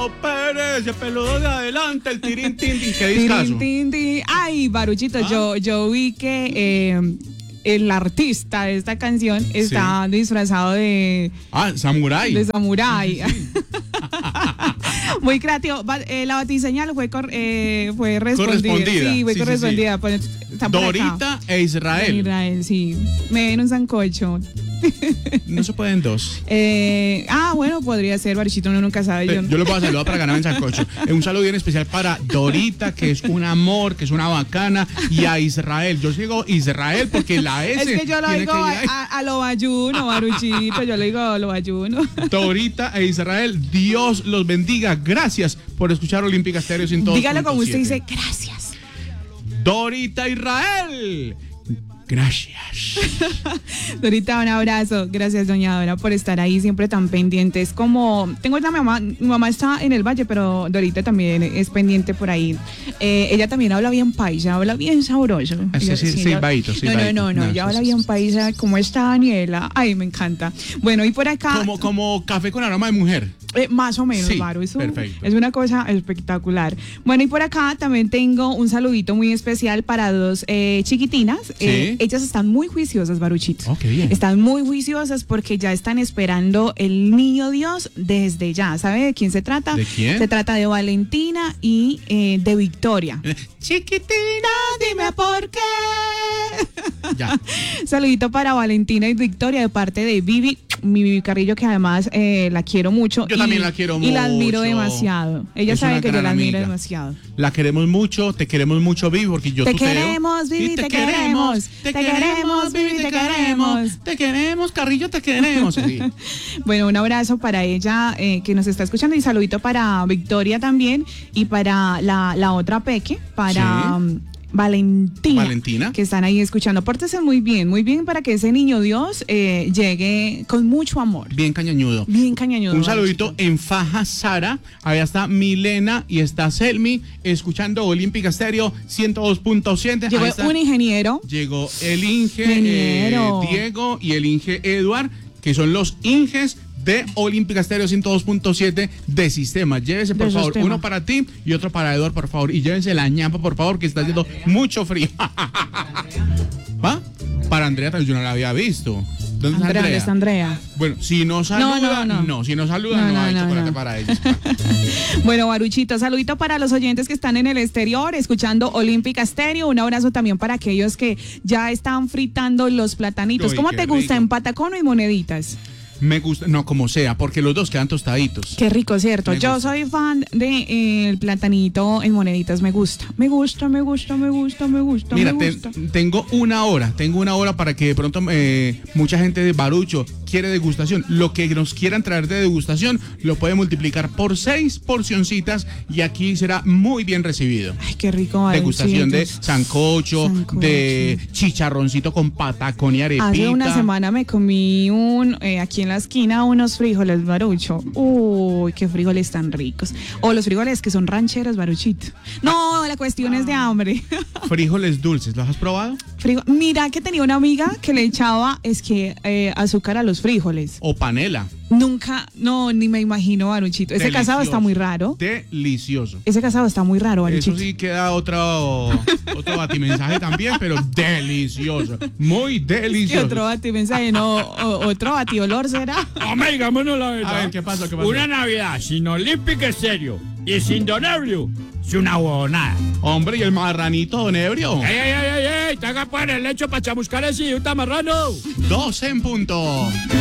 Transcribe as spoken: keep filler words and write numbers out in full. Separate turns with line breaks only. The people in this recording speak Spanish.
Pérez, el peludo de adelante, el tirín, tin, tin. ¿Qué discazo?
Tirín, tin, tin. Ay, Baruchito,
¿Ah?
yo, yo vi que eh, el artista de esta canción está
Sí.
disfrazado de,
Ah, Samurai.
de samurái.
Sí, sí, sí.
Muy creativo. Ba- eh, la batiseñal fue, cor- eh, fue respondida.
Correspondida.
Sí, fue
Sí, sí,
correspondida. Pues, está por acá.
Dorita e Israel.
Israel, sí. Me ven un sancocho.
No se pueden dos.
Eh, ah, bueno, podría ser, Baruchito, uno nunca sabe.
Yo,
Yo,
lo puedo saludar para ganarme en sancocho. Eh, Un saludo bien especial para Dorita, que es un amor, que es una bacana, y a Israel. Yo sigo Israel porque la S.
es que yo lo
tiene
digo
que ir
a,
ahí.
a, a lo bayuno, Baruchito. Yo lo digo a lo bayuno.
Dorita e Israel, Dios los bendiga. Gracias por escuchar Olímpica Estéreo sin todo.
Dígalo como usted dice, gracias.
Dorita Israel. Gracias.
Dorita, un abrazo. Gracias, doña Dora, por estar ahí siempre tan pendientes. Como tengo una mamá, mi mamá está en el valle, pero Dorita también es pendiente por ahí. Eh, ella también habla bien paisa, habla bien sabroso.
Sí,
Ella-
sí,
ella-
silbadito,
No, no,
silbadito.
no, no,
No,
ella
sí,
habla
sí,
bien
sí.
paisa. ¿Cómo está Daniela? Ay, me encanta. Bueno, y por acá.
Como, como café con aroma de mujer.
Eh, más o menos,
Sí,
Maru, eso
perfecto.
es una cosa espectacular. Bueno, y por acá también tengo un saludito muy especial para dos eh, chiquitinas.
Sí.
Eh, ellas están muy juiciosas, Baruchito.
Oh, qué bien.
Están muy juiciosas porque ya están esperando el niño Dios desde ya. ¿Sabe de quién se trata?
¿De quién?
Se trata de Valentina y eh, de Victoria.
Chiquitina,
Dime por qué.
ya.
Saludito para Valentina y Victoria de parte de Vivi, mi Vivi Carrillo, que además eh, la quiero mucho.
Yo
y-
también la quiero
Y la admiro
mucho.
demasiado. Ella
Es
sabe
una
que yo
gran
la admiro
amiga.
demasiado.
La queremos mucho, te queremos mucho, Vivi, porque yo
Te
tuteo.
queremos, Vivi,
Y
te queremos,
te
te queremos, Vivi, te queremos.
Te queremos, Carrillo, te queremos. Sí.
Bueno, un abrazo para ella eh, que nos está escuchando y saludito para Victoria también y para la, la otra Peque, para...
Sí.
um, Valentina,
Valentina.
que están ahí escuchando. Pórtese muy bien, muy bien para que ese niño Dios eh, llegue con mucho amor.
Bien cañañudo.
Bien cañañudo.
Un saludito
Baruchito.
en Faja Sara. Allá está Milena y está Selmi escuchando Olímpica Estéreo ciento dos punto siete.
Llegó
Ahí está.
un ingeniero.
Llegó el Inge eh,
Ingeniero.
Diego y el Inge Eduard, que son los Inges de Olímpica Estéreo ciento dos punto siete de Sistema. Llévese, por
De
favor,
Sistema.
uno para ti y otro para Eduard, por favor. Y llévense la ñapa, por favor, que está haciendo mucho frío. ¿Va? Para Andrea también yo no la había visto. ¿Dónde está
Andrea,
Andrea?
¿dónde está Andrea?
Bueno, si no saluda,
no,
no,
no.
si no saluda,
No,
no,
no,
hay
no,
chocolate
no.
para ellos.
Bueno, Baruchito, saludito para los oyentes que están en el exterior escuchando Olímpica Estéreo. Un abrazo también para aquellos que ya están fritando los platanitos.
Uy,
¿Cómo
qué
te gusta?
rico.
¿En patacón o en moneditas?
Me gusta, no, como sea, porque los dos quedan tostaditos.
Qué rico, ¿cierto?
Me
Yo
gusta.
soy fan del de, eh, el platanito en moneditas. Me gusta, me gusta, me gusta, me gusta, me gusta,
Mira,
me
te-
gusta.
tengo una hora, tengo una hora para que de pronto eh, mucha gente de Barucho quiere degustación. Lo que nos quieran traer de degustación lo puede multiplicar por seis porcioncitas y aquí será muy bien recibido.
Ay, qué rico.
Degustación de
Baruchitos.
sancocho,
Sancocho.
de chicharroncito con patacón y arepita.
Hace una semana me comí un, eh, aquí en la esquina, unos frijoles, Barucho. Uy, qué frijoles tan ricos. O los frijoles que son rancheros, Baruchito. No, la cuestión es de hambre.
Frijoles dulces, ¿los has probado?
Frijo- Mira que tenía una amiga que le echaba, es que, eh, azúcar a los frijoles.
O panela.
Nunca, no, ni me imagino, Baruchito. Ese casado
Delicioso.
está muy raro.
Delicioso.
Ese casado está muy raro,
Eso
Baruchito.
sí queda otro, otro batimensaje también, pero delicioso. Muy
¿Qué
delicioso.
otro bati mensaje? No, o- otro bati olor será.
Hombre, digámonos la
A
verdad.
ver, ¿qué pasó? ¿Qué pasó?
Una Navidad sin Olímpica Estéreo y sin Don Ebrio es una huevonada.
Hombre, ¿y el marranito, don Ebrio?
¡Ey, ey, ey, ey! ey! ¡Te haga poner el lecho para chamuscar ese idiota marrano!
Dos en punto.